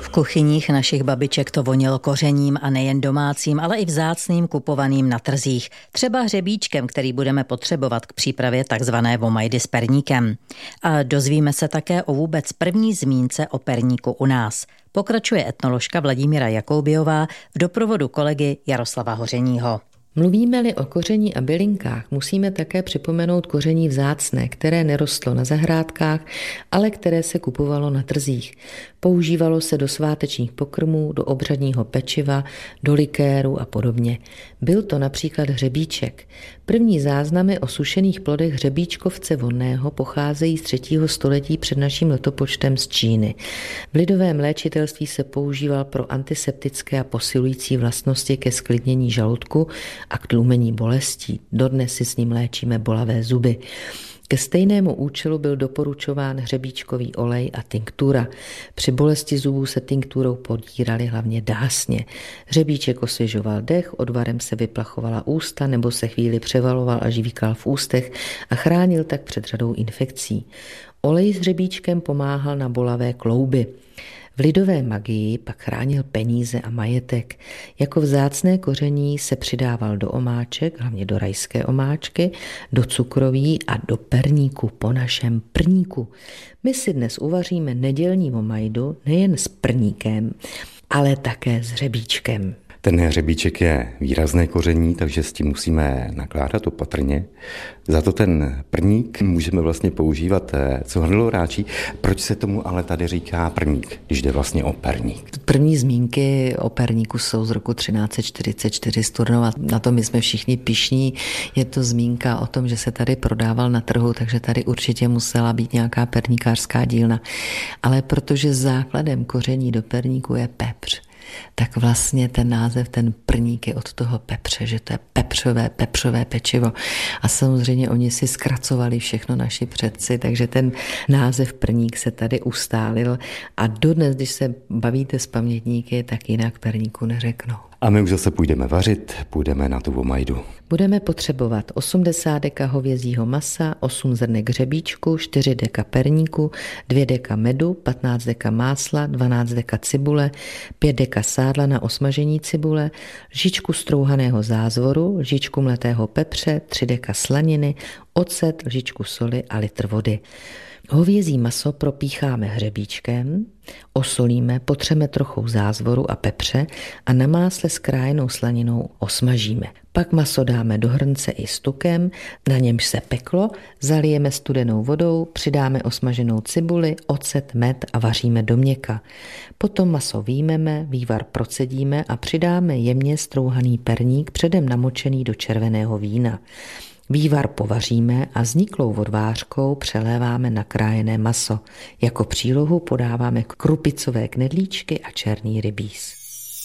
V kuchyních našich babiček to vonilo kořením a nejen domácím, ale i vzácným kupovaným na trzích. Třeba hřebíčkem, který budeme potřebovat k přípravě takzvané vomajdy s perníkem. A dozvíme se také o vůbec první zmínce o perníku u nás. Pokračuje etnoložka Vladimíra Jakoubiová v doprovodu kolegy Jaroslava Hořeního. Mluvíme-li o koření a bylinkách, musíme také připomenout koření vzácné, které nerostlo na zahrádkách, ale které se kupovalo na trzích. Používalo se do svátečních pokrmů, do obřadního pečiva, do likéru a podobně. Byl to například hřebíček. První záznamy o sušených plodech hřebíčkovce vonného pocházejí z 3. století před naším letopočtem z Číny. V lidovém léčitelství se používal pro antiseptické a posilující vlastnosti ke zklidnění žaludku a k tlumení bolestí. Dodnes si s ním léčíme bolavé zuby. Ke stejnému účelu byl doporučován hřebíčkový olej a tinktura. Při bolesti zubů se tinkturou podírali hlavně dásně. Hřebíček osvěžoval dech, odvarem se vyplachovala ústa nebo se chvíli převaloval a žvíkal v ústech a chránil tak před řadou infekcí. Olej s hřebíčkem pomáhal na bolavé klouby. V lidové magii pak chránil peníze a majetek. Jako vzácné koření se přidával do omáček, hlavně do rajské omáčky, do cukroví a do perníku, po našem prníku. My si dnes uvaříme nedělní vomajdu nejen s prníkem, ale také s hřebíčkem. Ten hřebíček je výrazné koření, takže s tím musíme nakládat opatrně. Za to ten prník můžeme vlastně používat co hrdloráčí. Proč se tomu ale tady říká prník, když jde vlastně o perník? První zmínky o perníku jsou z roku 1344 z Turnova. Na to my jsme všichni pyšní. Je to zmínka o tom, že se tady prodával na trhu, takže tady určitě musela být nějaká perníkářská dílna. Ale protože základem koření do perníku je pepř, tak vlastně ten název, ten prník je od toho pepře, že to je pepřové pečivo. A samozřejmě oni si zkracovali všechno naši předci, takže ten název prník se tady ustálil a dodnes, když se bavíte s pamětníky, tak jinak perníku neřeknou. A my už zase půjdeme vařit, půjdeme na tu vomajdu. Budeme potřebovat 80 deka hovězího masa, 8 zrnek hřebíčku, 4 deka perníku, 2 deka medu, 15 deka másla, 12 deka cibule, 5 deka sádla na osmažení cibule, lžičku strouhaného zázvoru, lžičku mletého pepře, 3 deka slaniny, ocet, lžičku soli a litr vody. Hovězí maso propícháme hřebíčkem, osolíme, potřeme trochou zázvoru a pepře a na másle s krájenou slaninou osmažíme. Pak maso dáme do hrnce i s tukem, na němž se peklo, zalijeme studenou vodou, přidáme osmaženou cibuli, ocet, med a vaříme do měka. Potom maso vyjmeme, vývar procedíme a přidáme jemně strouhaný perník předem namočený do červeného vína. Vývar povaříme a vzniklou odvářkou přeléváme na krájené maso. Jako přílohu podáváme krupicové knedlíčky a černý rybíz.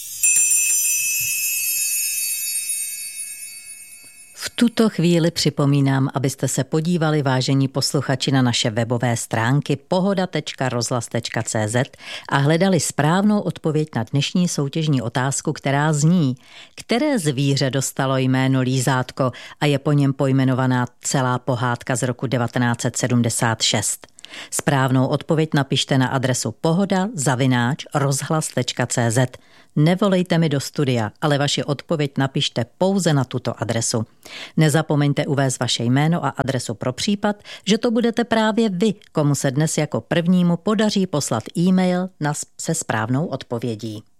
V tuto chvíli připomínám, abyste se podívali, vážení posluchači, na naše webové stránky pohoda.rozhlas.cz a hledali správnou odpověď na dnešní soutěžní otázku, která zní: které zvíře dostalo jméno Lízátko a je po něm pojmenovaná celá pohádka z roku 1976? Správnou odpověď napište na adresu pohoda@rozhlas.cz. Nevolejte mi do studia, ale vaši odpověď napište pouze na tuto adresu. Nezapomeňte uvést vaše jméno a adresu pro případ, že to budete právě vy, komu se dnes jako prvnímu podaří poslat e-mail se správnou odpovědí.